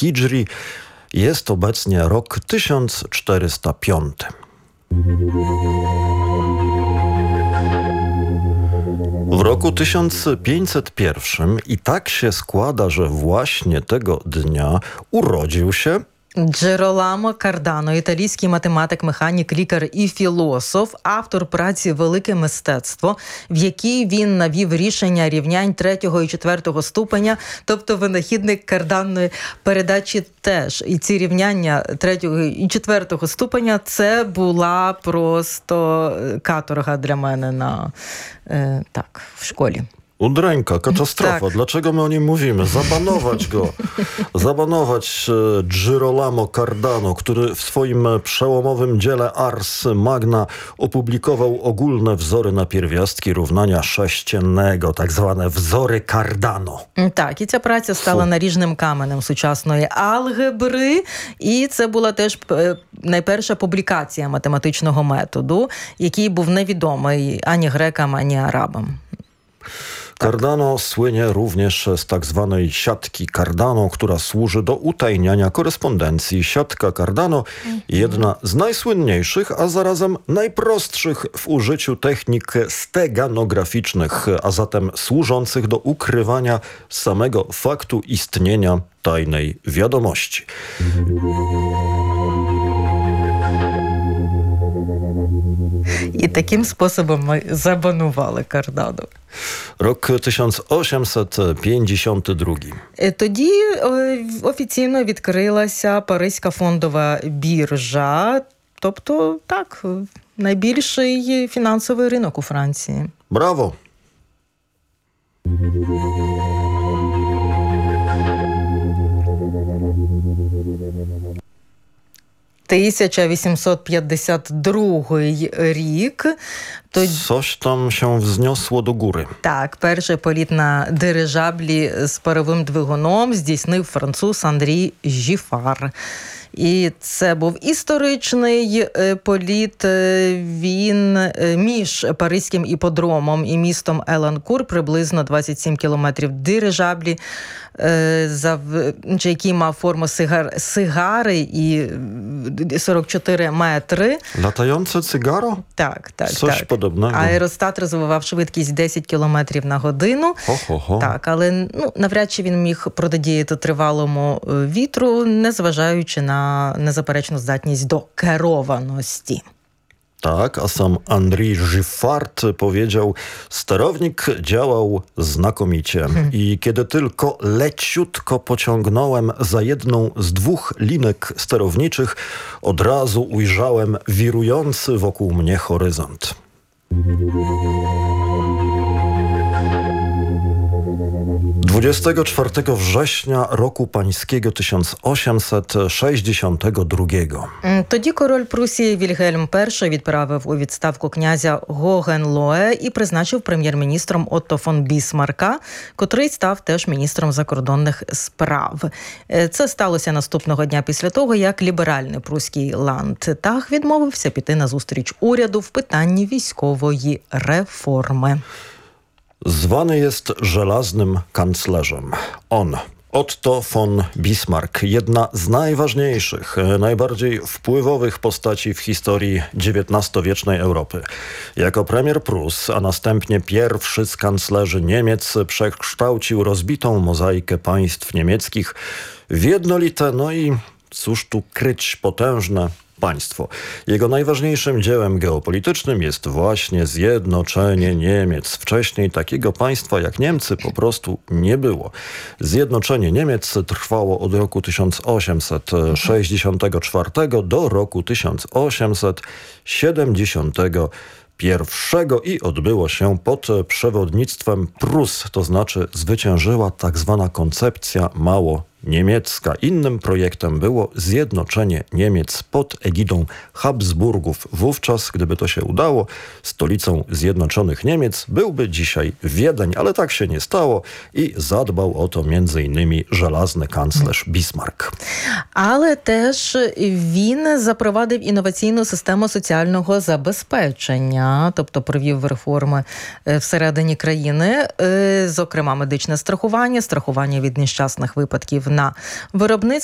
Hidżri. Jest obecnie rok 1405. W roku 1501 i tak się składa, że właśnie tego dnia urodził się Джероламо Кардано, італійський математик, механік, лікар і філософ, автор праці «Велике мистецтво», в якій він навів рішення рівнянь 3-го і 4-го ступеня, тобто винахідник карданної передачі теж. І ці рівняння 3-го і 4-го ступеня – це була просто каторга для мене в школі. Udręka, katastrofa. Tak. Dlaczego my o nim mówimy? Zabanować go. Zabanować Girolamo Cardano, który w swoim przełomowym dziele Ars Magna opublikował ogólne wzory na pierwiastki równania sześciennego, tak zwane wzory Cardano. Так, і ця праця стала наріжним каменем сучасної алгебри, і це була теж найперша публікація математичного методу, який був невідомий ані грекам, ані арабам. Cardano słynie również z tak zwanej siatki Cardano, która służy do utajniania korespondencji. Siatka Cardano, jedna z najsłynniejszych, a zarazem najprostszych w użyciu technik steganograficznych, a zatem służących do ukrywania samego faktu istnienia tajnej wiadomości. І таким способом ми забанували Кардано. Рок 1852. Тоді офіційно відкрилася Паризька фондова біржа, тобто, так, найбільший фінансовий ринок у Франції. Браво! 1852 рік. Coś tam się wzniosło do góry. Так, перший політ на дирижаблі з паровим двигуном здійснив француз Андрій Жіфар. І це був історичний політ. Він між Паризьким іпподромом і містом Еланкур, приблизно 27 кілометрів дирижаблі, який мав форму сигари і 44 метри. Latające cygaro? Так. Coś podobnego. Аеростат розвивав швидкість 10 кілометрів на годину. Хо-хо-хо. Так, але навряд чи він міг протидіяти тривалому вітру, незважаючи на незаперечну здатність до керованості. Tak, a sam Andrzej Giffard powiedział, sterownik działał znakomicie i kiedy tylko leciutko pociągnąłem za jedną z dwóch linek sterowniczych, od razu ujrzałem wirujący wokół mnie horyzont. 24 września roku pańskiego 1862. Тоді король Прусії Вільгельм І відправив у відставку князя Гогенлое і призначив прем'єр-міністром Отто фон Бісмарка, котрий став теж міністром закордонних справ. Це сталося наступного дня після того, як ліберальний пруський ландтаг відмовився піти на зустріч уряду в питанні військової реформи. Zwany jest żelaznym kanclerzem. On, Otto von Bismarck, jedna z najważniejszych, najbardziej wpływowych postaci w historii XIX-wiecznej Europy. Jako premier Prus, a następnie pierwszy z kanclerzy Niemiec, przekształcił rozbitą mozaikę państw niemieckich w jednolite, no i cóż tu kryć, potężne państwo. Jego najważniejszym dziełem geopolitycznym jest właśnie zjednoczenie Niemiec. Wcześniej takiego państwa jak Niemcy po prostu nie było. Zjednoczenie Niemiec trwało od roku 1864 do roku 1871 i odbyło się pod przewodnictwem Prus, to znaczy zwyciężyła tak zwana koncepcja małoniemiecka. Innym projektem było zjednoczenie Niemiec pod egidą Habsburgów. Wówczas, gdyby to się udało, stolicą Zjednoczonych Niemiec byłby dzisiaj Wiedeń, ale tak się nie stało i zadbał o to m.in. żelazny kanclerz Bismarck. Але теж він запровадив інноваційну систему соціального забезпечення, тобто провів реформи всередині країни, зокрема медичне страхування, страхування від нещасних випадків на виробництві.